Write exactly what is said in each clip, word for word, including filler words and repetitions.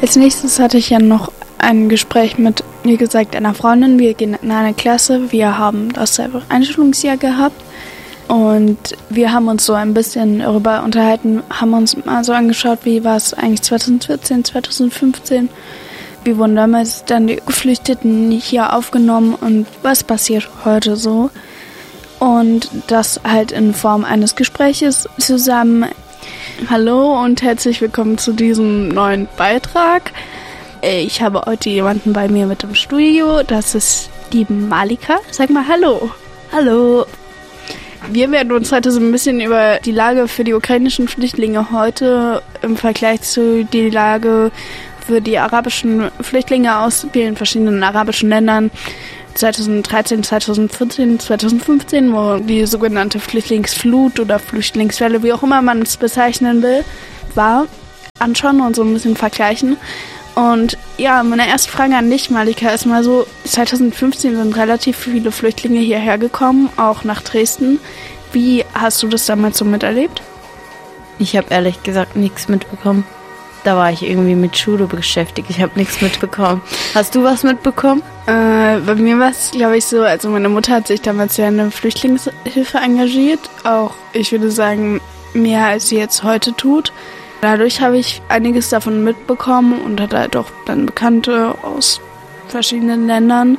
Als nächstes hatte ich ja noch ein Gespräch mit, wie gesagt, einer Freundin. Wir gehen in eine Klasse, wir haben dasselbe Einschulungsjahr gehabt und wir haben uns so ein bisschen darüber unterhalten, haben uns mal so angeschaut, wie war es eigentlich zwanzig vierzehn, zwanzig fünfzehn. Wie wurden damals dann die Geflüchteten hier aufgenommen und was passiert heute so? Und das halt in Form eines Gespräches zusammen. Hallo und herzlich willkommen zu diesem neuen Beitrag. Ich habe heute jemanden bei mir mit im Studio. Das ist die Malika. Sag mal Hallo. Hallo. Wir werden uns heute so ein bisschen über die Lage für die ukrainischen Flüchtlinge heute im Vergleich zu der Lage für die arabischen Flüchtlinge aus vielen verschiedenen arabischen Ländern zwanzig dreizehn, zwanzig vierzehn, zwanzig fünfzehn, wo die sogenannte Flüchtlingsflut oder Flüchtlingswelle, wie auch immer man es bezeichnen will, war, anschauen und so ein bisschen vergleichen. Und ja, meine erste Frage an dich, Malika, ist mal so, zwanzig fünfzehn sind relativ viele Flüchtlinge hierher gekommen, auch nach Dresden. Wie hast du das damals so miterlebt? Ich habe ehrlich gesagt nichts mitbekommen. Da war ich irgendwie mit Schule beschäftigt. Ich habe nichts mitbekommen. Hast du was mitbekommen? Äh, bei mir war es, glaube ich, so, also meine Mutter hat sich damals ja in der Flüchtlingshilfe engagiert. Auch, ich würde sagen, mehr als sie jetzt heute tut. Dadurch habe ich einiges davon mitbekommen und hatte halt auch dann Bekannte aus verschiedenen Ländern.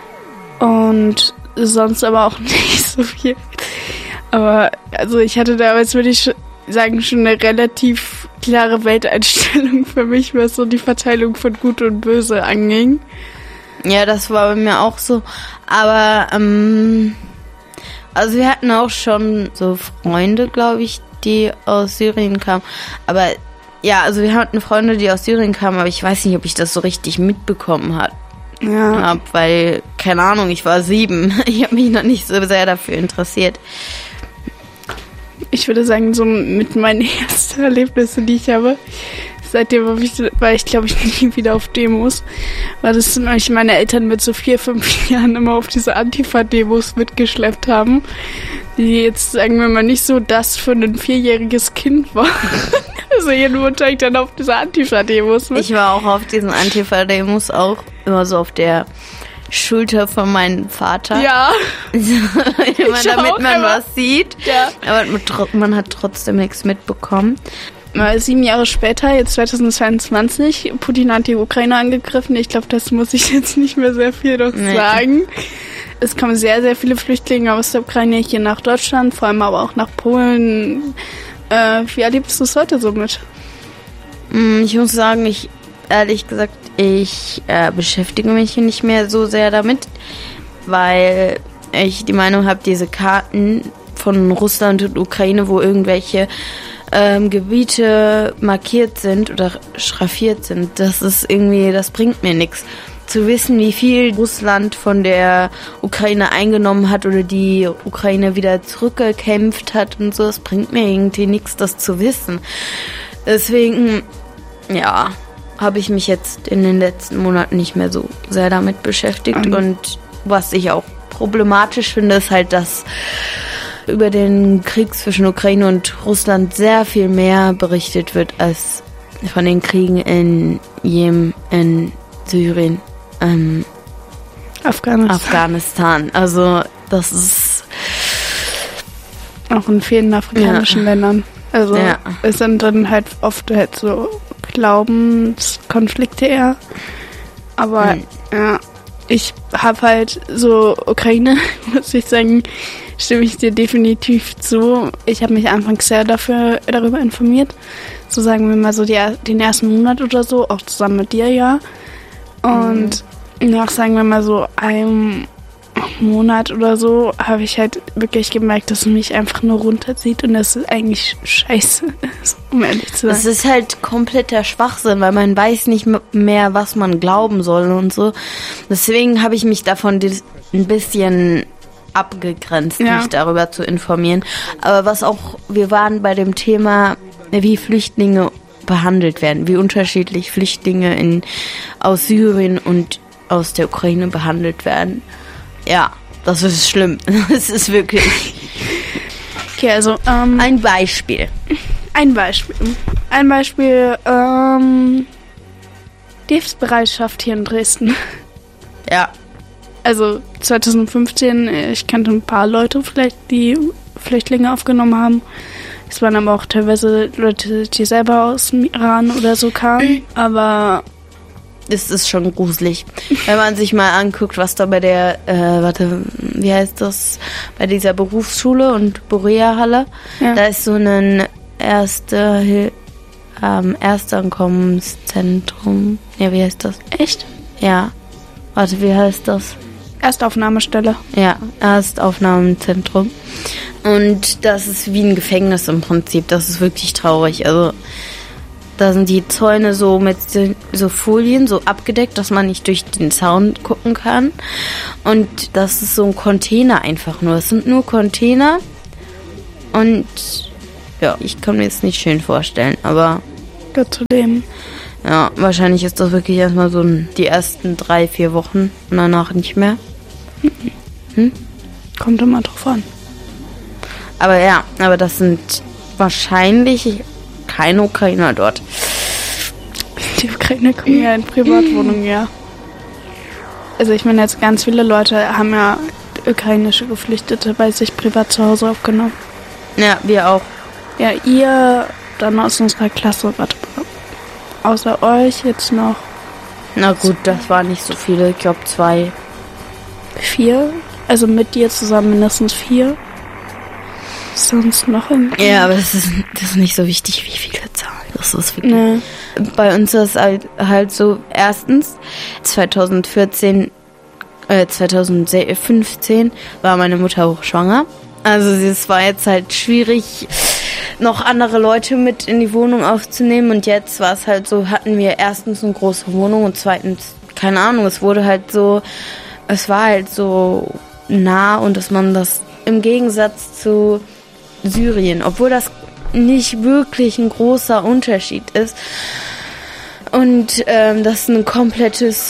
Und sonst aber auch nicht so viel. Aber, also ich hatte damals, würde ich sagen, schon eine relativ klare Welteinstellung für mich, was so die Verteilung von Gut und Böse anging. Ja, das war bei mir auch so. Aber, ähm, also wir hatten auch schon so Freunde, glaube ich, die aus Syrien kamen. Aber, ja, also wir hatten Freunde, die aus Syrien kamen, aber ich weiß nicht, ob ich das so richtig mitbekommen habe. Ja. Hab, weil, keine Ahnung, ich war sieben. Ich habe mich noch nicht so sehr dafür interessiert. Ich würde sagen, so mit meinen ersten Erlebnissen, die ich habe, seitdem war ich, war ich glaube ich, nie wieder auf Demos, weil das nämlich meine Eltern mit so vier, fünf Jahren immer auf diese Antifa-Demos mitgeschleppt haben, die jetzt, sagen wir mal, nicht so das für ein vierjähriges Kind war. Also jeden Montag dann auf diese Antifa-Demos mit. Ich war auch auf diesen Antifa-Demos auch immer so auf der Schulter von meinem Vater. Ja. Immer, damit man was sieht. Ja. Aber man hat trotzdem nichts mitbekommen. Mal sieben Jahre später, jetzt zwanzig zweiundzwanzig, Putin hat die Ukraine angegriffen. Ich glaube, das muss ich jetzt nicht mehr sehr viel noch nee. sagen. Es kommen sehr, sehr viele Flüchtlinge aus der Ukraine hier nach Deutschland, vor allem aber auch nach Polen. Äh, wie erlebst du es heute so mit? Ich muss sagen, ich ehrlich gesagt, ich äh, beschäftige mich hier nicht mehr so sehr damit, weil ich die Meinung habe, diese Karten von Russland und Ukraine, wo irgendwelche ähm, Gebiete markiert sind oder schraffiert sind, das ist irgendwie, das bringt mir nichts. Zu wissen, wie viel Russland von der Ukraine eingenommen hat oder die Ukraine wieder zurückgekämpft hat und so, das bringt mir irgendwie nichts, das zu wissen. Deswegen, ja, habe ich mich jetzt in den letzten Monaten nicht mehr so sehr damit beschäftigt. Mhm. Und was ich auch problematisch finde, ist halt, dass über den Krieg zwischen Ukraine und Russland sehr viel mehr berichtet wird als von den Kriegen in Jemen, in Syrien, ähm, Afghanistan. Afghanistan. Also das ist auch in vielen afrikanischen ja. Ländern. Also ja. es sind dann halt oft halt so Glaubenskonflikte eher. Aber hm. ja, ich habe halt so Ukraine, muss ich sagen, stimme ich dir definitiv zu. Ich habe mich anfangs sehr dafür, darüber informiert. So sagen wir mal so die, den ersten Monat oder so, auch zusammen mit dir, ja. Und mhm. nach, sagen wir mal so einem Monat oder so, habe ich halt wirklich gemerkt, dass es mich einfach nur runterzieht und das ist eigentlich scheiße, um ehrlich zu sein. Das ist halt kompletter Schwachsinn, weil man weiß nicht mehr, was man glauben soll und so. Deswegen habe ich mich davon ein bisschen abgegrenzt, ja. mich darüber zu informieren. Aber was auch, wir waren bei dem Thema, wie Flüchtlinge behandelt werden, wie unterschiedlich Flüchtlinge in, aus Syrien und aus der Ukraine behandelt werden. Ja, das ist schlimm. Das ist wirklich... Okay, also... Ähm, ein Beispiel. Ein Beispiel. Ein Beispiel, ähm... die Hilfsbereitschaft hier in Dresden. Ja. Also zwanzig fünfzehn, ich kannte ein paar Leute vielleicht, die Flüchtlinge aufgenommen haben. Es waren aber auch teilweise Leute, die selber aus dem Iran oder so kamen. Aber es ist schon gruselig. Wenn man sich mal anguckt, was da bei der, äh, warte, wie heißt das, bei dieser Berufsschule und Borea-Halle, ja. Da ist so ein erste, ähm, Erstankommenszentrum. Ja, wie heißt das? Echt? Ja. Warte, wie heißt das? Erstaufnahmestelle. Ja, Erstaufnahmezentrum. Und das ist wie ein Gefängnis im Prinzip. Das ist wirklich traurig. Also da sind die Zäune so mit so Folien so abgedeckt, dass man nicht durch den Zaun gucken kann. Und das ist so ein Container einfach nur. Es sind nur Container. Und ja, ich kann mir das nicht schön vorstellen, aber Gott zu dem. Ja, wahrscheinlich ist das wirklich erstmal so die ersten drei, vier Wochen und danach nicht mehr. Hm? Kommt immer drauf an. Aber ja, aber das sind wahrscheinlich keine Ukrainer dort. Die Ukrainer kommen ja in Privatwohnungen, ja. Also ich meine, jetzt ganz viele Leute haben ja ukrainische Geflüchtete bei sich privat zu Hause aufgenommen. Ja, wir auch. Ja, ihr dann aus unserer Klasse, warte mal. Außer euch jetzt noch. Na gut, das waren nicht so viele. Ich glaube zwei. Vier? Also mit dir zusammen mindestens vier. Sonst noch irgendwie. Ja, aber das ist, das ist nicht so wichtig, wie viele Zahlen. Das ist wirklich. Nee. Bei uns ist halt, halt so, erstens, zwanzig vierzehn, äh, zwanzig fünfzehn war meine Mutter hochschwanger. Also es war jetzt halt schwierig, noch andere Leute mit in die Wohnung aufzunehmen. Und jetzt war es halt so, hatten wir erstens eine große Wohnung und zweitens, keine Ahnung, es wurde halt so, es war halt so nah und dass man das im Gegensatz zu Syrien, obwohl das nicht wirklich ein großer Unterschied ist und ähm, das ein komplettes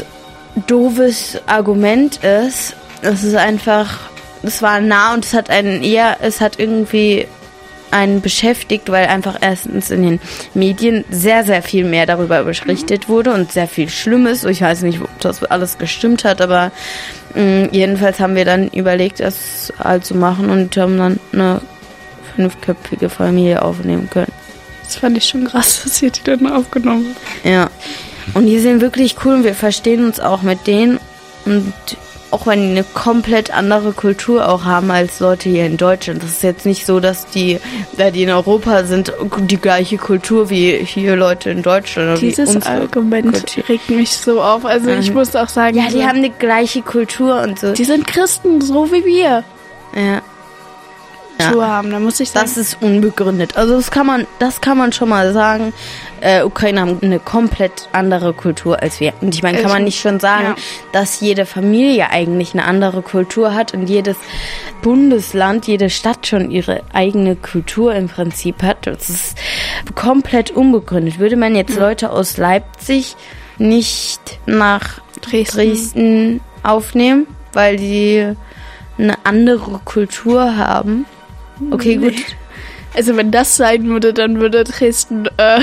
doofes Argument ist, es ist einfach, es war nah und es hat einen eher, es hat irgendwie einen beschäftigt, weil einfach erstens in den Medien sehr, sehr viel mehr darüber berichtet wurde und sehr viel Schlimmes. Ich weiß nicht, ob das alles gestimmt hat, aber mh, jedenfalls haben wir dann überlegt, das halt zu machen und haben dann eine fünfköpfige Familie aufnehmen können. Das fand ich schon krass, dass ihr die dann aufgenommen habt. Ja, und die sind wirklich cool und wir verstehen uns auch mit denen und auch wenn die eine komplett andere Kultur auch haben als Leute hier in Deutschland. Das ist jetzt nicht so, dass die, da die in Europa sind, die gleiche Kultur wie hier Leute in Deutschland. Dieses Argument Kultur. Regt mich so auf. Also mhm. ich muss auch sagen... Ja, die so, haben eine gleiche Kultur und so. Die sind Christen, so wie wir. Ja. Schuhe ja. haben, da muss ich sagen. Das ist unbegründet. Also das kann man, das kann man schon mal sagen. Äh, Ukrainer haben eine komplett andere Kultur als wir. Und ich meine, kann man nicht schon sagen, ja. dass jede Familie eigentlich eine andere Kultur hat und jedes Bundesland, jede Stadt schon ihre eigene Kultur im Prinzip hat. Das ist komplett unbegründet. Würde man jetzt Leute aus Leipzig nicht nach Dresden, Dresden aufnehmen, weil die eine andere Kultur haben? Okay, gut. Also wenn das sein würde, dann würde Dresden... Äh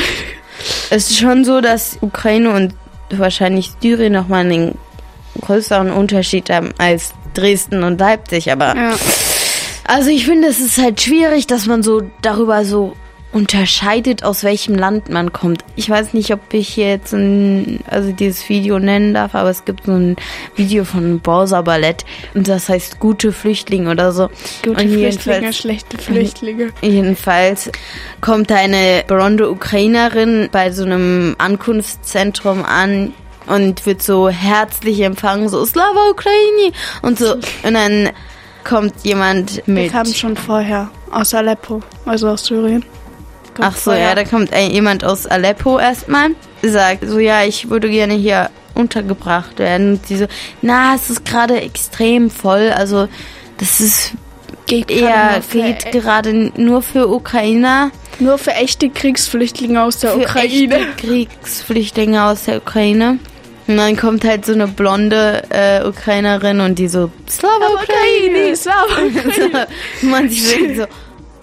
es ist schon so, dass Ukraine und wahrscheinlich Syrien nochmal einen größeren Unterschied haben als Dresden und Leipzig, aber... Ja. Also ich finde, es ist halt schwierig, dass man so darüber so unterscheidet, aus welchem Land man kommt. Ich weiß nicht, ob ich hier jetzt ein, also dieses Video nennen darf, aber es gibt so ein Video von Borsa Ballett und das heißt gute Flüchtlinge oder so. Gute und Flüchtlinge, schlechte Flüchtlinge. Jedenfalls kommt da eine blonde Ukrainerin bei so einem Ankunftszentrum an und wird so herzlich empfangen, so Slava Ukraini und so. Und dann kommt jemand mit... Wir kamen schon vorher aus Aleppo, also aus Syrien. Ach so, ja, da kommt ein, jemand aus Aleppo erstmal, sagt so, ja, ich würde gerne hier untergebracht werden. Und die so, na, es ist gerade extrem voll, also das ist geht eher, geht gerade nur für Ukrainer. Nur für echte Kriegsflüchtlinge aus der für Ukraine. Echte Kriegsflüchtlinge aus der Ukraine. Und dann kommt halt so eine blonde äh, Ukrainerin und die so, Slava Ukraini, Slava Ukraini. So, man sich denkt so,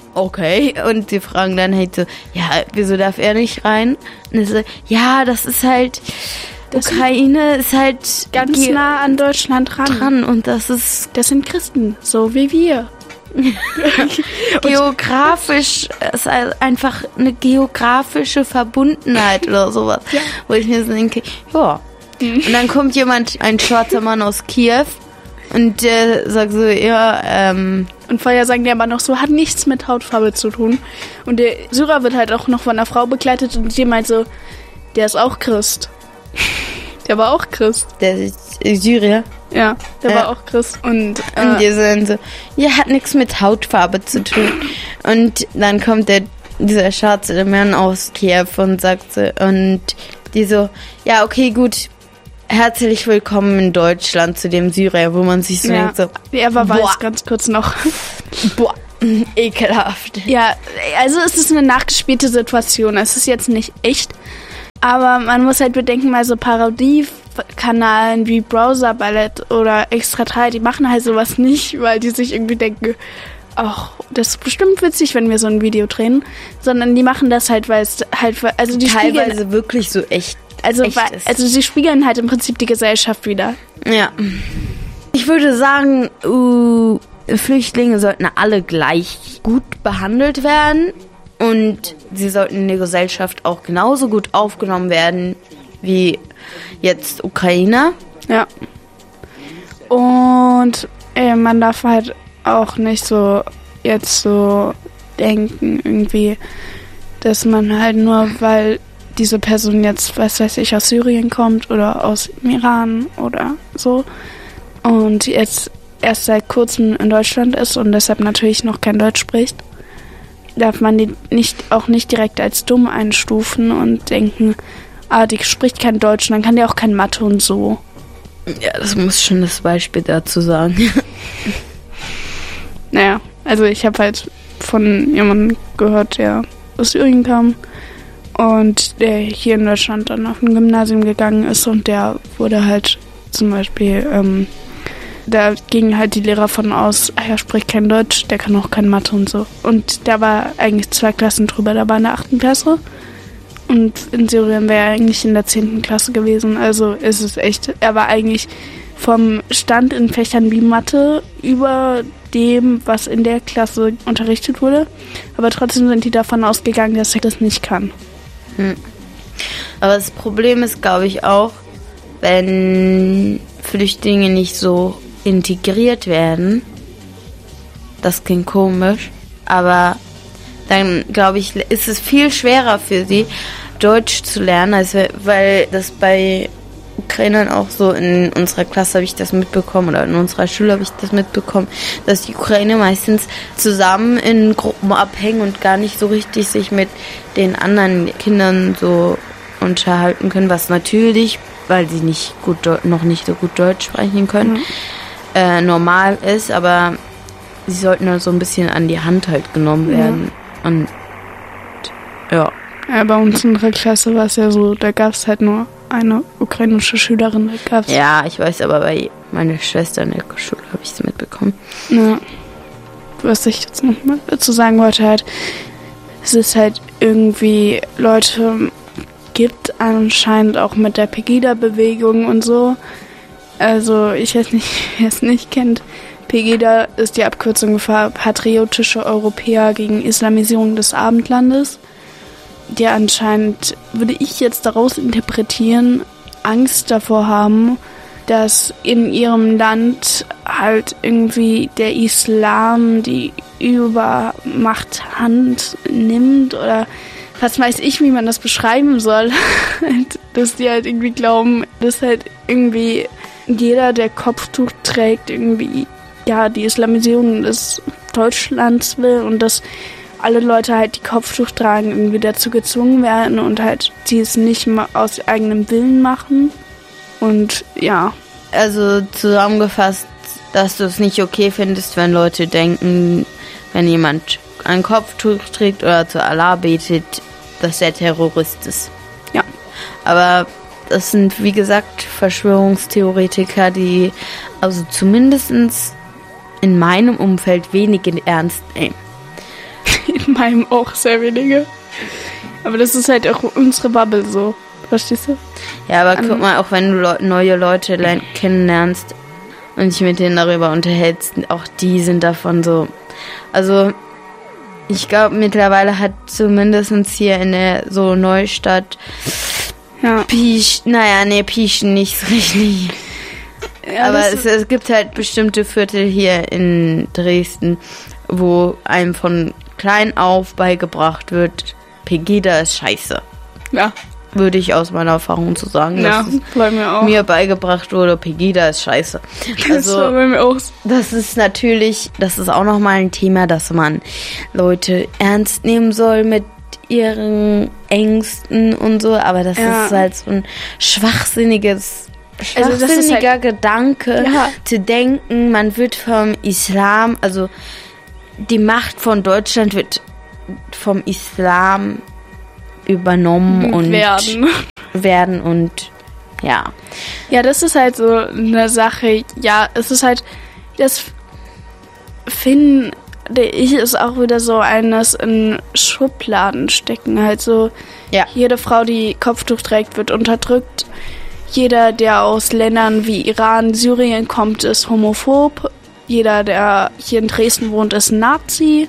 okay, und die fragen dann halt so, ja, wieso darf er nicht rein? Und so, ja, das ist halt, Ukraine ist halt ganz ge- nah an Deutschland dran. dran und das ist... Das sind Christen, so wie wir. Geografisch ist einfach eine geografische Verbundenheit oder sowas, ja. Wo ich mir so denke, ja. Mhm. Und dann kommt jemand, ein schwarzer Mann aus Kiew und der sagt so, ja, ähm... Und vorher sagen die aber noch so, hat nichts mit Hautfarbe zu tun. Und der Syrer wird halt auch noch von einer Frau begleitet und die meint so, der ist auch Christ. Der war auch Christ. Der ist Syrier? Ja, der ja. war auch Christ. Und, äh, und die sind so, ja, hat nichts mit Hautfarbe zu tun. Und dann kommt der, dieser schwarze Mann aus Kiew und sagt so, und die so, ja, okay, gut, herzlich willkommen in Deutschland zu dem Syrier, wo man sich so ja. denkt, so, er war weiß, ganz kurz noch. Boah, ekelhaft. Ja, also es ist eine nachgespielte Situation. Es ist jetzt nicht echt. Aber man muss halt bedenken, mal so Parodiekanalen wie Browser Ballett oder Extra drei, die machen halt sowas nicht, weil die sich irgendwie denken, ach, das ist bestimmt witzig, wenn wir so ein Video drehen. Sondern die machen das halt, weil es halt, also die teilweise spiegeln, wirklich so echt, also, echt weil, ist. Also sie spiegeln halt im Prinzip die Gesellschaft wieder. Ja. Ich würde sagen, uh, Flüchtlinge sollten alle gleich gut behandelt werden. Und sie sollten in der Gesellschaft auch genauso gut aufgenommen werden wie jetzt Ukrainer. Ja. Und äh, man darf halt auch nicht so jetzt so denken irgendwie, dass man halt nur, weil diese Person jetzt, was weiß ich, aus Syrien kommt oder aus dem Iran oder so und jetzt erst seit kurzem in Deutschland ist und deshalb natürlich noch kein Deutsch spricht, darf man die nicht, auch nicht direkt als dumm einstufen und denken, ah, die spricht kein Deutsch und dann kann die auch kein Mathe und so. Ja, das muss schon das Beispiel dazu sagen. Naja, also ich habe halt von jemandem gehört, der aus Syrien kam und der hier in Deutschland dann auf ein Gymnasium gegangen ist und der wurde halt zum Beispiel, ähm, da gingen halt die Lehrer von aus, er spricht kein Deutsch, der kann auch kein Mathe und so. Und da war eigentlich zwei Klassen drüber, da war in der achten Klasse und in Syrien wäre er eigentlich in der zehnten Klasse gewesen. Also ist es echt, er war eigentlich vom Stand in Fächern wie Mathe über dem, was in der Klasse unterrichtet wurde. Aber trotzdem sind die davon ausgegangen, dass er das nicht kann. Hm. Aber das Problem ist, glaube ich, auch, wenn Flüchtlinge nicht so integriert werden. Das klingt komisch, aber dann, glaube ich, ist es viel schwerer für sie, Deutsch zu lernen, als weil das bei Ukrainern auch so, in unserer Klasse habe ich das mitbekommen oder in unserer Schule habe ich das mitbekommen, dass die Ukrainer meistens zusammen in Gruppen abhängen und gar nicht so richtig sich mit den anderen Kindern so unterhalten können, was natürlich, weil sie nicht gut noch nicht so gut Deutsch sprechen können, mhm. äh, normal ist, aber sie sollten dann so ein bisschen an die Hand halt genommen werden. Mhm. Und ja. Ja, bei uns in der Klasse war es ja so, da gab es halt nur eine ukrainische Schülerin. Da gab's ja, ich weiß, aber bei meiner Schwester in der Schule habe ich es mitbekommen. Ja. Was ich jetzt noch mal dazu sagen wollte, halt, es ist halt irgendwie Leute gibt anscheinend auch mit der Pegida-Bewegung und so. Also ich weiß nicht, wer es nicht kennt. Pegida ist die Abkürzung für Patriotische Europäer gegen Islamisierung des Abendlandes, die anscheinend, würde ich jetzt daraus interpretieren, Angst davor haben, dass in ihrem Land halt irgendwie der Islam die Übermachthand nimmt oder was weiß ich, wie man das beschreiben soll. Dass die halt irgendwie glauben, dass halt irgendwie jeder, der Kopftuch trägt, irgendwie ja die Islamisierung des Deutschlands will und dass alle Leute halt die Kopftuch tragen, irgendwie dazu gezwungen werden und halt die es nicht mal aus eigenem Willen machen. Und ja. Also zusammengefasst, dass du es nicht okay findest, wenn Leute denken, wenn jemand ein Kopftuch trägt oder zu Allah betet, dass er Terrorist ist. Ja. Aber das sind, wie gesagt, Verschwörungstheoretiker, die also zumindest in meinem Umfeld wenige ernst nehmen. In meinem auch sehr wenige. Aber das ist halt auch unsere Bubble so. Verstehst du? Ja, aber um, guck mal, auch wenn du le- neue Leute le- kennenlernst und dich mit denen darüber unterhältst, auch die sind davon so, also ich glaube mittlerweile hat zumindest hier in der so Neustadt ja. Piesch, naja, nee, Pieschen nicht so richtig. Ja, aber es, es gibt halt bestimmte Viertel hier in Dresden, wo einem von klein auf beigebracht wird, Pegida ist scheiße. Ja. Würde ich aus meiner Erfahrung zu sagen, ja, dass bei mir, auch. mir beigebracht wurde, Pegida ist scheiße. Also, das war bei mir auch. Das ist natürlich, das ist auch nochmal ein Thema, dass man Leute ernst nehmen soll mit ihren Ängsten und so, aber das ja. ist halt so ein schwachsinniges, schwachsinniger also das ist halt, Gedanke, ja. zu denken, man wird vom Islam, also die Macht von Deutschland wird vom Islam übernommen und werden. werden und ja. Ja, das ist halt so eine Sache, ja, es ist halt, das finde ich ist auch wieder so eines in Schubladen stecken, halt so, ja. Jede Frau, die Kopftuch trägt, wird unterdrückt, jeder, der aus Ländern wie Iran, Syrien kommt, ist homophob, jeder, der hier in Dresden wohnt, ist Nazi,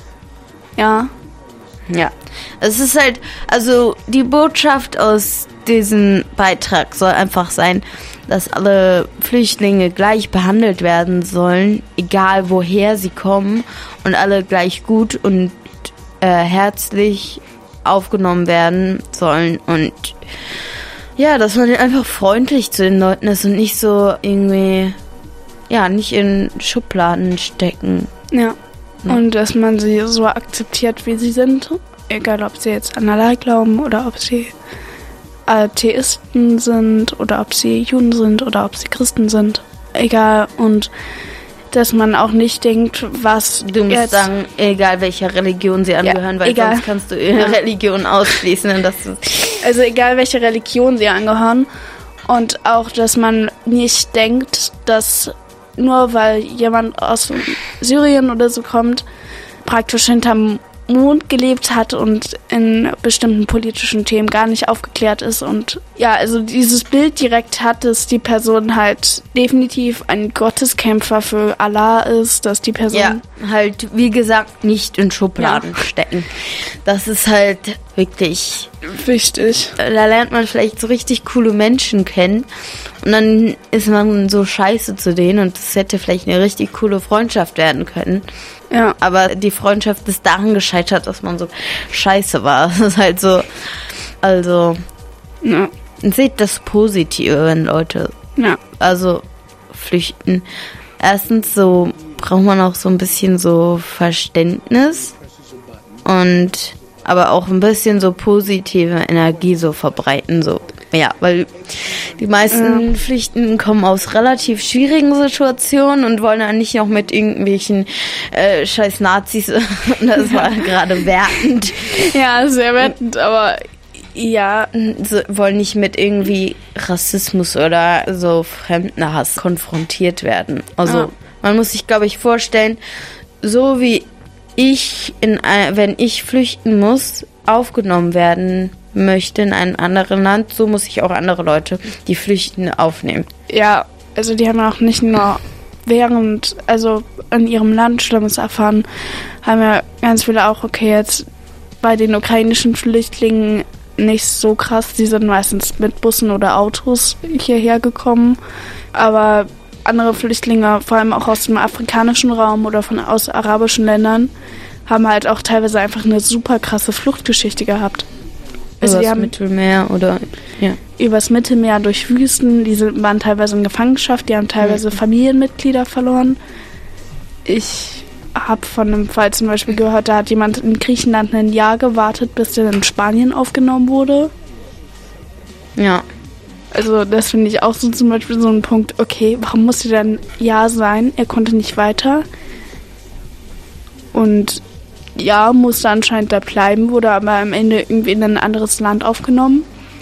ja. Ja, es ist halt, also die Botschaft aus diesem Beitrag soll einfach sein, dass alle Flüchtlinge gleich behandelt werden sollen, egal woher sie kommen und alle gleich gut und äh, herzlich aufgenommen werden sollen und ja, dass man einfach freundlich zu den Leuten ist und nicht so irgendwie, ja, nicht in Schubladen stecken. Ja. Und dass man sie so akzeptiert, wie sie sind. Egal, ob sie jetzt an Allah glauben oder ob sie Atheisten sind oder ob sie Juden sind oder ob sie Christen sind. Egal. Und dass man auch nicht denkt, was... Du musst jetzt sagen, egal welcher Religion sie angehören, ja, weil egal. Sonst kannst du ihre ja. Religion ausschließen. Und das also egal, welche Religion sie angehören. Und auch, dass man nicht denkt, dass... nur weil jemand aus Syrien oder so kommt, praktisch hinterm Mond gelebt hat und in bestimmten politischen Themen gar nicht aufgeklärt ist. Und ja, also dieses Bild direkt hat, dass die Person halt definitiv ein Gotteskämpfer für Allah ist, dass die Person... Ja, halt, wie gesagt, nicht in Schubladen ja. stecken. Das ist halt wirklich... wichtig. Da lernt man vielleicht so richtig coole Menschen kennen und dann ist man so scheiße zu denen und das hätte vielleicht eine richtig coole Freundschaft werden können. Ja. Aber die Freundschaft ist daran gescheitert, dass man so scheiße war. Das ist halt so, also, ja. Seht das Positive, wenn Leute, ja. also, flüchten. Erstens so braucht man auch so ein bisschen so Verständnis und aber auch ein bisschen so positive Energie so verbreiten, so. Ja, weil die meisten ja. Flüchtenden kommen aus relativ schwierigen Situationen und wollen dann nicht noch mit irgendwelchen äh, scheiß Nazis, das war gerade wertend. Ja, sehr wertend, aber ja. So, wollen nicht mit irgendwie Rassismus oder so Fremdenhass konfrontiert werden. Also ja. man muss sich, glaube ich, vorstellen, so wie ich, in ein, wenn ich flüchten muss, aufgenommen werden möchte in einem anderen Land, so muss ich auch andere Leute, die flüchten, aufnehmen. Ja, also die haben auch nicht nur während, also in ihrem Land Schlimmes erfahren, haben ja ganz viele auch, okay, jetzt bei den ukrainischen Flüchtlingen nicht so krass, die sind meistens mit Bussen oder Autos hierher gekommen, aber andere Flüchtlinge, vor allem auch aus dem afrikanischen Raum oder von aus arabischen Ländern, haben halt auch teilweise einfach eine super krasse Fluchtgeschichte gehabt. Also übers Mittelmeer oder ja. Übers Mittelmeer durch Wüsten, die sind, waren teilweise in Gefangenschaft, die haben teilweise mhm. Familienmitglieder verloren. Ich habe von einem Fall zum Beispiel gehört, da hat jemand in Griechenland ein Jahr gewartet, bis der in Spanien aufgenommen wurde. Ja. Also das finde ich auch so zum Beispiel so ein Punkt, okay, warum musste der ein Jahr sein? Er konnte nicht weiter. Und ja, musste anscheinend da bleiben, wurde aber am Ende irgendwie in ein anderes Land aufgenommen.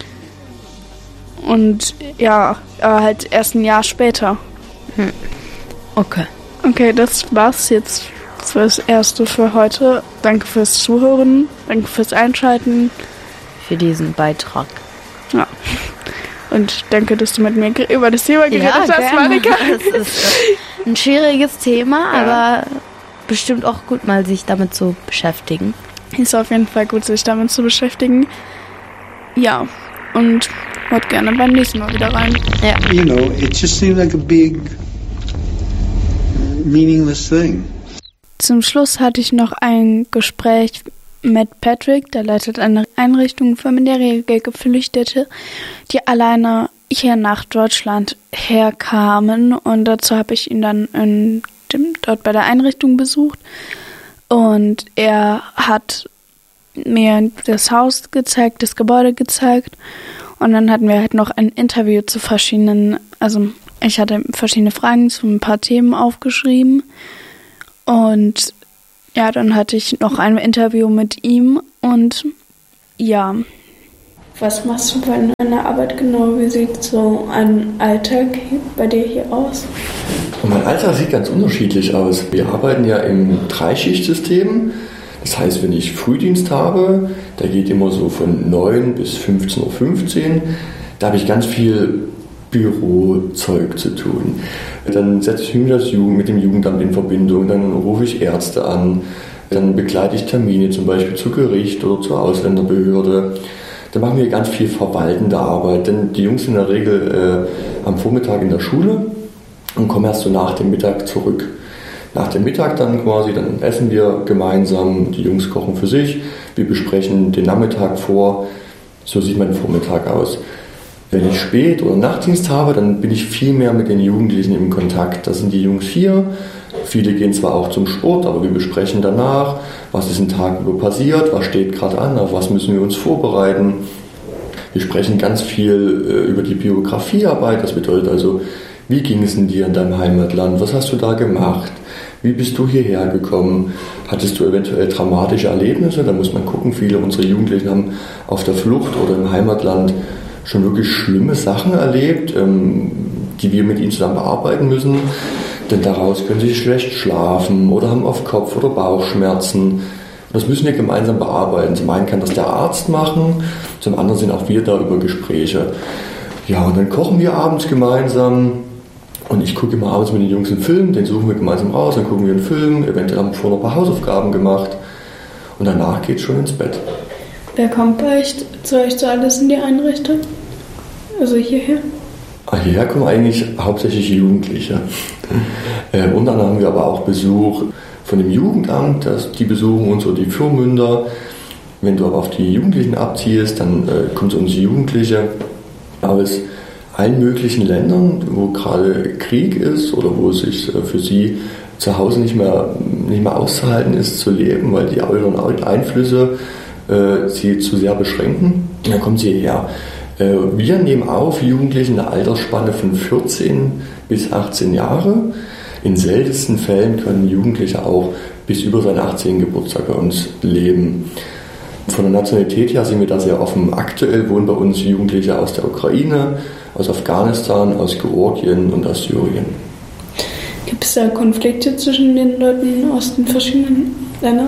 Und ja, aber halt erst ein Jahr später. Hm. Okay. Okay, das war's jetzt fürs Erste für heute. Danke fürs Zuhören, danke fürs Einschalten. Für diesen Beitrag. Ja. Und danke, dass du mit mir über das Thema geredet ja, hast, Monika. Das ist ein schwieriges Thema, ja. aber bestimmt auch gut, mal sich damit zu beschäftigen. Ist auf jeden Fall gut, sich damit zu beschäftigen. Ja, und hört gerne beim nächsten Mal wieder rein. Ja. You know, it just seemed like a big, meaningless thing. Zum Schluss hatte ich noch ein Gespräch mit Patrick, der leitet eine Einrichtung für minderjährige Geflüchtete, die alleine hier nach Deutschland herkamen. Und dazu habe ich ihn dann in dem, dort bei der Einrichtung besucht. Und er hat mir das Haus gezeigt, das Gebäude gezeigt. Und dann hatten wir halt noch ein Interview zu verschiedenen, also ich hatte verschiedene Fragen zu ein paar Themen aufgeschrieben. Und ja, dann hatte ich noch ein Interview mit ihm und ja. Was machst du bei deiner Arbeit genau? Wie sieht so ein Alltag bei dir hier aus? Und mein Alltag sieht ganz unterschiedlich aus. Wir arbeiten ja im Dreischichtsystem. Das heißt, wenn ich Frühdienst habe, der geht immer so von neun bis fünfzehn Uhr fünfzehn, da habe ich ganz viel Bürozeug zu tun. Dann setze ich mich mit, das Jugend, mit dem Jugendamt in Verbindung, dann rufe ich Ärzte an, dann begleite ich Termine zum Beispiel zu Gericht oder zur Ausländerbehörde. Dann machen wir ganz viel verwaltende Arbeit, denn die Jungs sind in der Regel äh, am Vormittag in der Schule und kommen erst so nach dem Mittag zurück. Nach dem Mittag dann quasi, dann essen wir gemeinsam, die Jungs kochen für sich, wir besprechen den Nachmittag vor, so sieht mein Vormittag aus. Wenn ich Spät- oder Nachtdienst habe, dann bin ich viel mehr mit den Jugendlichen im Kontakt. Da sind die Jungs hier. Viele gehen zwar auch zum Sport, aber wir besprechen danach, was ist ein Tag über passiert, was steht gerade an, auf was müssen wir uns vorbereiten. Wir sprechen ganz viel äh, über die Biografiearbeit. Das bedeutet also, wie ging es denn dir in deinem Heimatland? Was hast du da gemacht? Wie bist du hierher gekommen? Hattest du eventuell dramatische Erlebnisse? Da muss man gucken. Viele unserer Jugendlichen haben auf der Flucht oder im Heimatland schon wirklich schlimme Sachen erlebt, ähm, die wir mit ihnen zusammen bearbeiten müssen. Denn daraus können sie schlecht schlafen oder haben oft Kopf- oder Bauchschmerzen. Das müssen wir gemeinsam bearbeiten. Zum einen kann das der Arzt machen, zum anderen sind auch wir da über Gespräche. Ja, und dann kochen wir abends gemeinsam. Und ich gucke immer abends mit den Jungs einen Film, den suchen wir gemeinsam raus, dann gucken wir einen Film, eventuell haben wir vorher noch ein paar Hausaufgaben gemacht. Und danach geht es schon ins Bett. Wer kommt bei euch zu euch zu alles in die Einrichtung? Also hierher? Hierher kommen eigentlich hauptsächlich Jugendliche. äh, und dann haben wir aber auch Besuch von dem Jugendamt, das, die besuchen uns, oder die Fürmünder. Wenn du aber auf die Jugendlichen abziehst, dann äh, kommen zu uns Jugendliche aus allen möglichen Ländern, wo gerade Krieg ist oder wo es sich äh, für sie zu Hause nicht mehr, nicht mehr auszuhalten ist, zu leben, weil die euren Einflüsse äh, sie zu sehr beschränken. Dann kommen sie hierher. Wir nehmen auf Jugendliche in der Altersspanne von vierzehn bis achtzehn Jahre. In seltensten Fällen können Jugendliche auch bis über seinen achtzehnten Geburtstag bei uns leben. Von der Nationalität her sind wir da sehr offen. Aktuell wohnen bei uns Jugendliche aus der Ukraine, aus Afghanistan, aus Georgien und aus Syrien. Gibt es da Konflikte zwischen den Leuten aus den verschiedenen Ländern?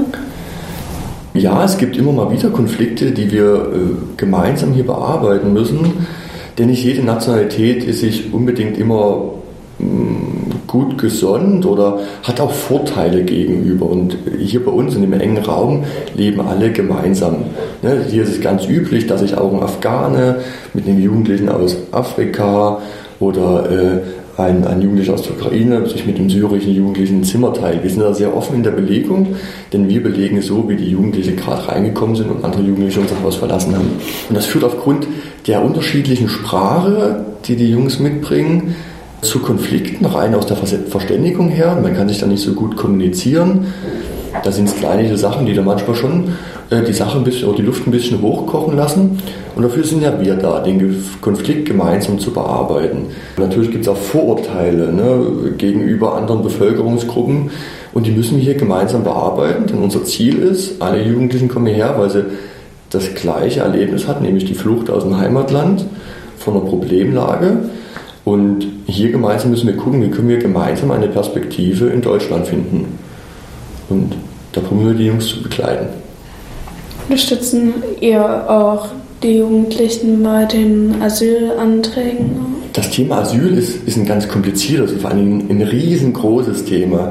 Ja, es gibt immer mal wieder Konflikte, die wir äh, gemeinsam hier bearbeiten müssen, denn nicht jede Nationalität ist sich unbedingt immer mh, gut gesonnen oder hat auch Vorteile gegenüber. Und hier bei uns in dem engen Raum leben alle gemeinsam. Ne, hier ist es ganz üblich, dass sich auch ein Afghane mit einem Jugendlichen aus Afrika oder äh, Ein, ein Jugendlicher aus der Ukraine sich mit dem syrischen Jugendlichen ein Zimmer teilt. Wir sind da sehr offen in der Belegung, denn wir belegen es so, wie die Jugendlichen gerade reingekommen sind und andere Jugendliche unser Haus verlassen haben. Und das führt aufgrund der unterschiedlichen Sprache, die die Jungs mitbringen, zu Konflikten, rein aus der Verständigung her. Man kann sich da nicht so gut kommunizieren. Da sind es kleinliche Sachen, die da manchmal schon äh, die Sache ein bisschen oder die Luft ein bisschen hochkochen lassen. Und dafür sind ja wir da, den Konflikt gemeinsam zu bearbeiten. Und natürlich gibt es auch Vorurteile, ne, gegenüber anderen Bevölkerungsgruppen. Und die müssen wir hier gemeinsam bearbeiten. Denn unser Ziel ist, alle Jugendlichen kommen hierher, weil sie das gleiche Erlebnis hatten, nämlich die Flucht aus dem Heimatland von einer Problemlage. Und hier gemeinsam müssen wir gucken, wie können wir gemeinsam eine Perspektive in Deutschland finden. Und da probieren wir die Jungs zu begleiten. Unterstützen ihr auch die Jugendlichen bei den Asylanträgen? Das Thema Asyl ist, ist ein ganz kompliziertes, vor allem ein riesengroßes Thema.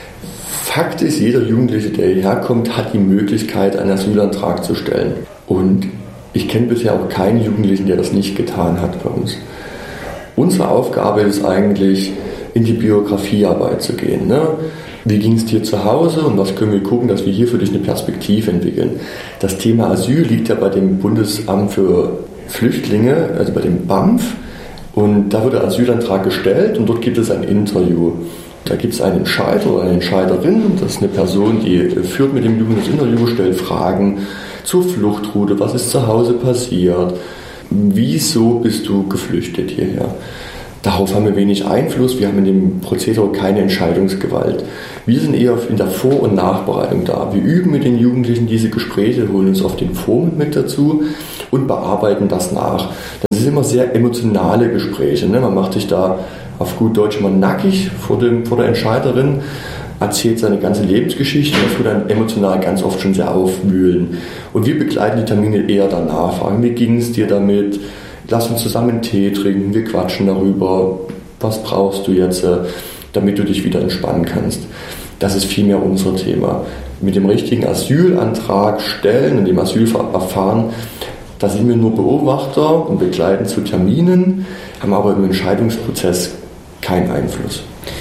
Fakt ist, jeder Jugendliche, der hierher kommt, hat die Möglichkeit, einen Asylantrag zu stellen. Und ich kenne bisher auch keinen Jugendlichen, der das nicht getan hat bei uns. Unsere Aufgabe ist eigentlich, in die Biografiearbeit zu gehen. Ne? Wie ging es dir zu Hause und was können wir gucken, dass wir hier für dich eine Perspektive entwickeln. Das Thema Asyl liegt ja bei dem Bundesamt für Flüchtlinge, also bei dem B A M F. Und da wird der Asylantrag gestellt und dort gibt es ein Interview. Da gibt es einen Entscheider oder eine Entscheiderin, das ist eine Person, die führt mit dem Jugendlichen das Interview, stellt Fragen zur Fluchtroute, was ist zu Hause passiert, wieso bist du geflüchtet hierher. Darauf haben wir wenig Einfluss, wir haben in dem Prozedere keine Entscheidungsgewalt. Wir sind eher in der Vor- und Nachbereitung da. Wir üben mit den Jugendlichen diese Gespräche, holen uns oft den Vormund mit dazu und bearbeiten das nach. Das sind immer sehr emotionale Gespräche. Ne? Man macht sich da auf gut Deutsch immer nackig vor, dem, vor der Entscheiderin, erzählt seine ganze Lebensgeschichte und das wird dann emotional ganz oft schon sehr aufwühlen. Und wir begleiten die Termine eher danach, fragen, wie ging es dir damit? Lass uns zusammen einen Tee trinken, wir quatschen darüber, was brauchst du jetzt, damit du dich wieder entspannen kannst. Das ist vielmehr unser Thema. Mit dem richtigen Asylantrag stellen und dem Asylverfahren, da sind wir nur Beobachter und begleiten zu Terminen, haben aber im Entscheidungsprozess keinen Einfluss.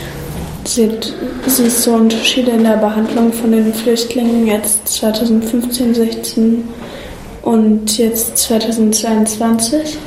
Siehst du Unterschiede in der Behandlung von den Flüchtlingen jetzt zwanzig fünfzehn, sechzehn und jetzt zwanzig zweiundzwanzig?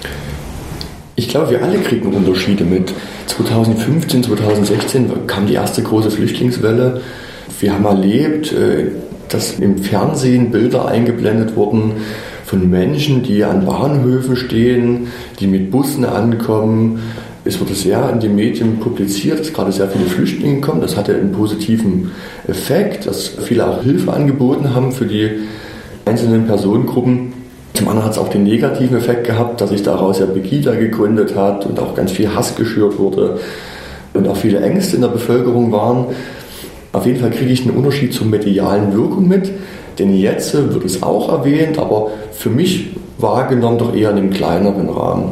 Ich glaube, wir alle kriegen Unterschiede mit. zwanzig fünfzehn, zwanzig sechzehn kam die erste große Flüchtlingswelle. Wir haben erlebt, dass im Fernsehen Bilder eingeblendet wurden von Menschen, die an Bahnhöfen stehen, die mit Bussen ankommen. Es wurde sehr in den Medien publiziert, dass gerade sehr viele Flüchtlinge kommen. Das hatte einen positiven Effekt, dass viele auch Hilfe angeboten haben für die einzelnen Personengruppen. Zum anderen hat es auch den negativen Effekt gehabt, dass sich daraus ja Pegida gegründet hat und auch ganz viel Hass geschürt wurde und auch viele Ängste in der Bevölkerung waren. Auf jeden Fall kriege ich einen Unterschied zur medialen Wirkung mit, denn jetzt wird es auch erwähnt, aber für mich wahrgenommen doch eher in einem kleineren Rahmen.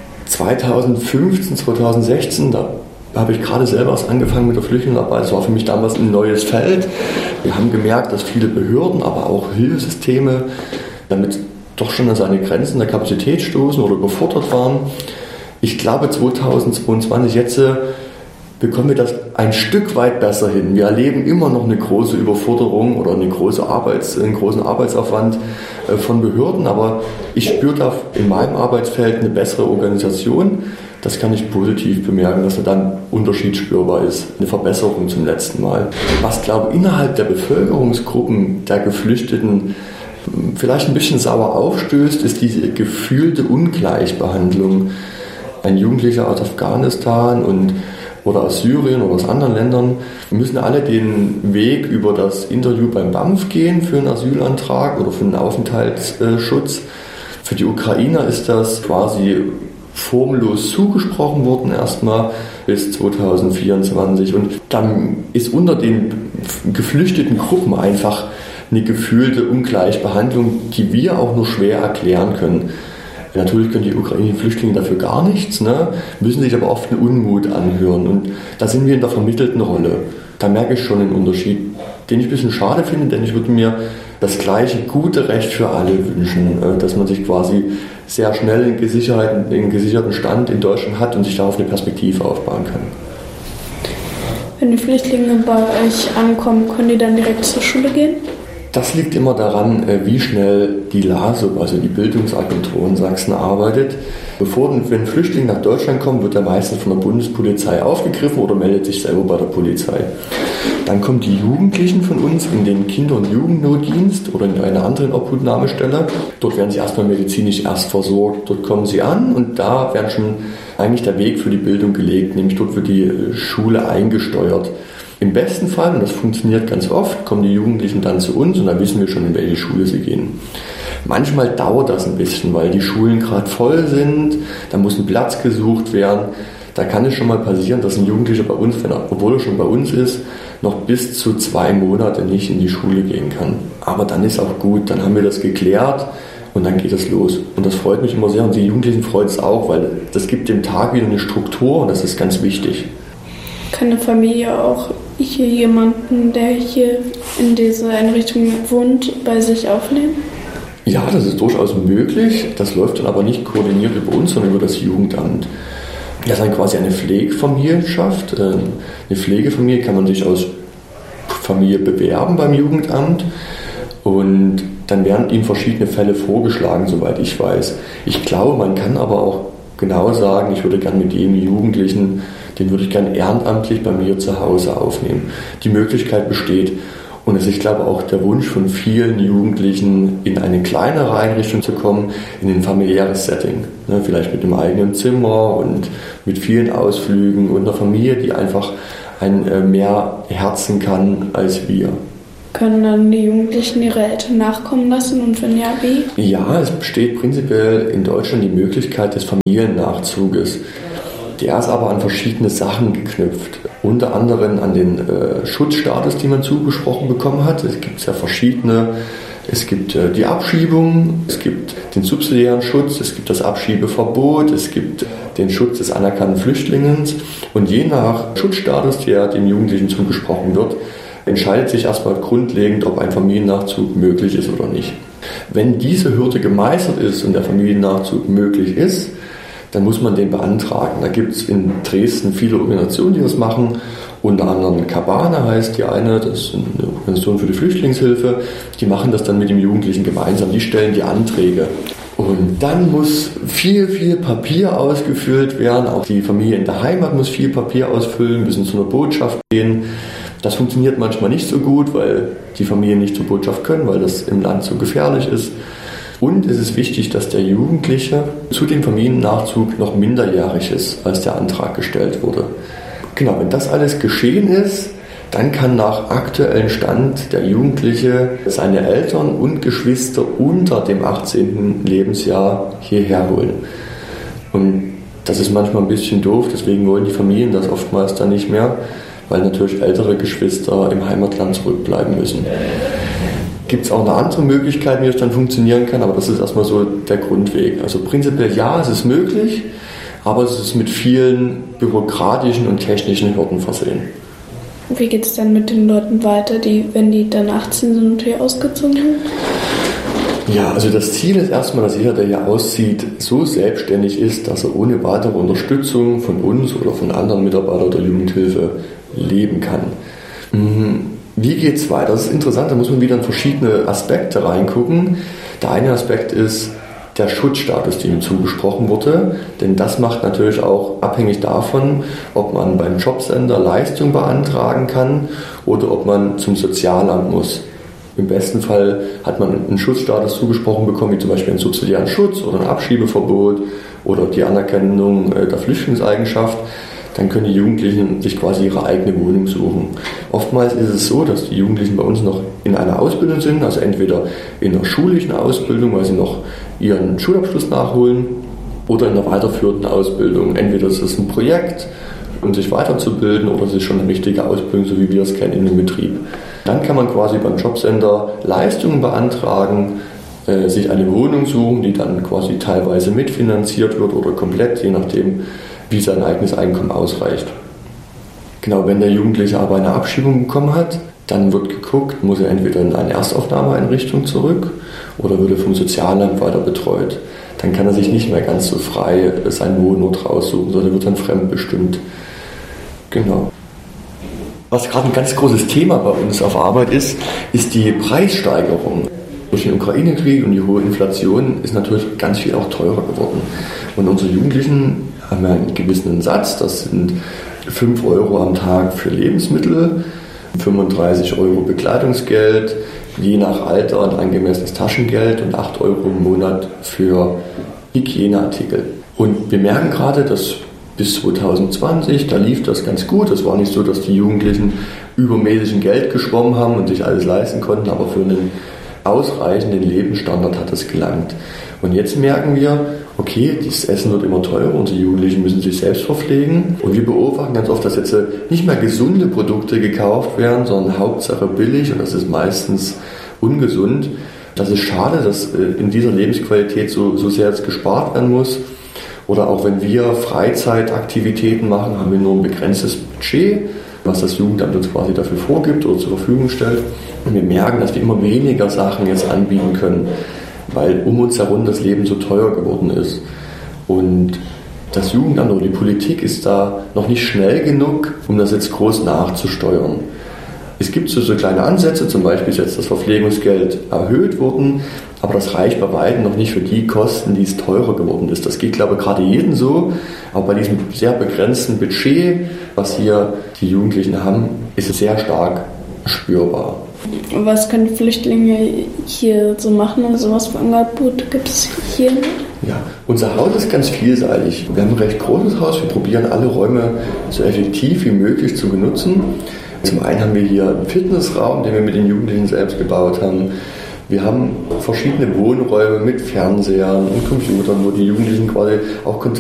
zwanzig fünfzehn, zwanzig sechzehn, da habe ich gerade selber erst angefangen mit der Flüchtlingsarbeit. Das war für mich damals ein neues Feld. Wir haben gemerkt, dass viele Behörden, aber auch Hilfssysteme damit doch schon an seine Grenzen der Kapazität stoßen oder überfordert waren. Ich glaube, zwanzig zweiundzwanzig jetzt bekommen wir das ein Stück weit besser hin. Wir erleben immer noch eine große Überforderung oder eine große Arbeits-, einen großen Arbeitsaufwand von Behörden, aber ich spüre da in meinem Arbeitsfeld eine bessere Organisation. Das kann ich positiv bemerken, dass da dann ein Unterschied spürbar ist, eine Verbesserung zum letzten Mal. Was, glaube ich, innerhalb der Bevölkerungsgruppen der Geflüchteten vielleicht ein bisschen sauer aufstößt, ist diese gefühlte Ungleichbehandlung. Ein Jugendlicher aus Afghanistan und oder aus Syrien oder aus anderen Ländern müssen alle den Weg über das Interview beim B A M F gehen für einen Asylantrag oder für einen Aufenthaltsschutz. Für die Ukrainer ist das quasi formlos zugesprochen worden erstmal bis zwanzig vierundzwanzig und dann ist unter den geflüchteten Gruppen einfach eine gefühlte Ungleichbehandlung, die wir auch nur schwer erklären können. Natürlich können die ukrainischen Flüchtlinge dafür gar nichts, ne? Müssen sich aber oft einen Unmut anhören. Und da sind wir in der vermittelten Rolle. Da merke ich schon einen Unterschied, den ich ein bisschen schade finde, denn ich würde mir das gleiche gute Recht für alle wünschen, dass man sich quasi sehr schnell in, Gesicherheit, in gesicherten Stand in Deutschland hat und sich darauf eine Perspektive aufbauen kann. Wenn die Flüchtlinge bei euch ankommen, können die dann direkt zur Schule gehen? Das liegt immer daran, wie schnell die LASUB, also die Bildungsagentur in Sachsen, arbeitet. Bevor ein Flüchtling nach Deutschland kommt, wird er meistens von der Bundespolizei aufgegriffen oder meldet sich selber bei der Polizei. Dann kommen die Jugendlichen von uns in den Kinder- und Jugendnotdienst oder in eine andere Obhutnahmestelle. Dort werden sie erstmal medizinisch erst versorgt. Dort kommen sie an und da werden schon eigentlich der Weg für die Bildung gelegt, nämlich dort wird die Schule eingesteuert. Im besten Fall, und das funktioniert ganz oft, kommen die Jugendlichen dann zu uns und dann wissen wir schon, in welche Schule sie gehen. Manchmal dauert das ein bisschen, weil die Schulen gerade voll sind, da muss ein Platz gesucht werden. Da kann es schon mal passieren, dass ein Jugendlicher bei uns, wenn er, obwohl er schon bei uns ist, noch bis zu zwei Monate nicht in die Schule gehen kann. Aber dann ist auch gut, dann haben wir das geklärt Und dann geht es los. Und das freut mich immer sehr und die Jugendlichen freut es auch, weil das gibt dem Tag wieder eine Struktur und das ist ganz wichtig. Kann eine Familie auch hier jemanden, der hier in dieser Einrichtung wohnt, bei sich aufnehmen? Ja, das ist durchaus möglich. Das läuft dann aber nicht koordiniert über uns, sondern über das Jugendamt. Das ist dann quasi eine Pflegefamilienschaft. Eine Pflegefamilie kann man sich aus Familie bewerben beim Jugendamt und dann werden ihm verschiedene Fälle vorgeschlagen, soweit ich weiß. Ich glaube, man kann aber auch genau sagen, ich würde gerne mit jedem Jugendlichen, den würde ich gerne ehrenamtlich bei mir zu Hause aufnehmen. Die Möglichkeit besteht. Und es ist, ich glaube, auch der Wunsch von vielen Jugendlichen, in eine kleinere Einrichtung zu kommen, in ein familiäres Setting. Ne, vielleicht mit einem eigenen Zimmer und mit vielen Ausflügen und einer Familie, die einfach ein äh, mehr herzen kann als wir. Können dann die Jugendlichen ihre Eltern nachkommen lassen und wenn ja, wie? Ja, es besteht prinzipiell in Deutschland die Möglichkeit des Familiennachzuges. Der ist aber an verschiedene Sachen geknüpft. Unter anderem an den äh, Schutzstatus, den man zugesprochen bekommen hat. Es gibt ja verschiedene. Es gibt äh, die Abschiebung, es gibt den subsidiären Schutz, es gibt das Abschiebeverbot, es gibt den Schutz des anerkannten Flüchtlings. Und je nach Schutzstatus, der dem Jugendlichen zugesprochen wird, entscheidet sich erstmal grundlegend, ob ein Familiennachzug möglich ist oder nicht. Wenn diese Hürde gemeistert ist und der Familiennachzug möglich ist, dann muss man den beantragen. Da gibt es in Dresden viele Organisationen, die das machen. Unter anderem Cabana heißt die eine, das ist eine Organisation für die Flüchtlingshilfe. Die machen das dann mit dem Jugendlichen gemeinsam. Die stellen die Anträge. Und dann muss viel, viel Papier ausgefüllt werden. Auch die Familie in der Heimat muss viel Papier ausfüllen, müssen zu einer Botschaft gehen. Das funktioniert manchmal nicht so gut, weil die Familien nicht zur Botschaft können, weil das im Land so gefährlich ist. Und es ist wichtig, dass der Jugendliche zu dem Familiennachzug noch minderjährig ist, als der Antrag gestellt wurde. Genau, wenn das alles geschehen ist, dann kann nach aktuellem Stand der Jugendliche seine Eltern und Geschwister unter dem achtzehnten Lebensjahr hierher holen. Und das ist manchmal ein bisschen doof, deswegen wollen die Familien das oftmals dann nicht mehr, weil natürlich ältere Geschwister im Heimatland zurückbleiben müssen. Gibt es auch eine andere Möglichkeit, wie das dann funktionieren kann, aber das ist erstmal so der Grundweg. Also prinzipiell ja, es ist möglich, aber es ist mit vielen bürokratischen und technischen Hürden versehen. Wie geht es dann mit den Leuten weiter, die, wenn die dann achtzehn sind und hier ausgezogen sind? Ja, also das Ziel ist erstmal, dass jeder, der hier auszieht, so selbstständig ist, dass er ohne weitere Unterstützung von uns oder von anderen Mitarbeitern der Jugendhilfe leben kann. Wie geht es weiter? Das ist interessant, da muss man wieder in verschiedene Aspekte reingucken. Der eine Aspekt ist der Schutzstatus, dem ihm zugesprochen wurde, denn das macht natürlich auch abhängig davon, ob man beim Jobcenter Leistung beantragen kann oder ob man zum Sozialamt muss. Im besten Fall hat man einen Schutzstatus zugesprochen bekommen, wie zum Beispiel einen subsidiären Schutz oder ein Abschiebeverbot oder die Anerkennung der Flüchtlingseigenschaft. Dann können die Jugendlichen sich quasi ihre eigene Wohnung suchen. Oftmals ist es so, dass die Jugendlichen bei uns noch in einer Ausbildung sind, also entweder in einer schulischen Ausbildung, weil sie noch ihren Schulabschluss nachholen, oder in einer weiterführenden Ausbildung. Entweder ist es ein Projekt, um sich weiterzubilden, oder es ist schon eine richtige Ausbildung, so wie wir es kennen in dem Betrieb. Dann kann man quasi beim Jobcenter Leistungen beantragen, äh, sich eine Wohnung suchen, die dann quasi teilweise mitfinanziert wird oder komplett, je nachdem, wie sein eigenes Einkommen ausreicht. Genau, wenn der Jugendliche aber eine Abschiebung bekommen hat, dann wird geguckt, muss er entweder in eine Erstaufnahmeeinrichtung zurück oder wird er vom Sozialamt weiter betreut. Dann kann er sich nicht mehr ganz so frei seinen Wohnort raussuchen, sondern wird dann fremdbestimmt. Genau. Was gerade ein ganz großes Thema bei uns auf Arbeit ist, ist die Preissteigerung. Durch den Ukraine-Krieg und die hohe Inflation ist natürlich ganz viel auch teurer geworden. Und unsere Jugendlichen haben ja einen gewissen Satz, das sind fünf Euro am Tag für Lebensmittel, fünfunddreißig Euro Bekleidungsgeld, je nach Alter ein angemessenes Taschengeld und acht Euro im Monat für Hygieneartikel. Und wir merken gerade, dass bis zwanzig zwanzig, da lief das ganz gut. Es war nicht so, dass die Jugendlichen übermäßig in Geld geschwommen haben und sich alles leisten konnten, aber für einen ausreichenden Lebensstandard hat es gelangt. Und jetzt merken wir, okay, das Essen wird immer teurer, unsere Jugendlichen müssen sich selbst verpflegen. Und wir beobachten ganz oft, dass jetzt nicht mehr gesunde Produkte gekauft werden, sondern Hauptsache billig, und das ist meistens ungesund. Das ist schade, dass in dieser Lebensqualität so, so sehr jetzt gespart werden muss. Oder auch wenn wir Freizeitaktivitäten machen, haben wir nur ein begrenztes Budget, was das Jugendamt uns quasi dafür vorgibt oder zur Verfügung stellt. Und wir merken, dass wir immer weniger Sachen jetzt anbieten können, weil um uns herum das Leben so teuer geworden ist. Und das Jugendamt oder die Politik ist da noch nicht schnell genug, um das jetzt groß nachzusteuern. Es gibt so, so kleine Ansätze, zum Beispiel ist jetzt das Verpflegungsgeld erhöht worden, aber das reicht bei weitem noch nicht für die Kosten, die es teurer geworden ist. Das geht, glaube ich, gerade jedem so, aber bei diesem sehr begrenzten Budget, was hier die Jugendlichen haben, ist es sehr stark spürbar. Was können Flüchtlinge hier so machen? Also was für Angebot gibt es hier? Ja, unser Haus ist ganz vielseitig. Wir haben ein recht großes Haus, wir probieren alle Räume so effektiv wie möglich zu benutzen. Zum einen haben wir hier einen Fitnessraum, den wir mit den Jugendlichen selbst gebaut haben. Wir haben verschiedene Wohnräume mit Fernsehern und Computern, wo die Jugendlichen quasi auch Kontakt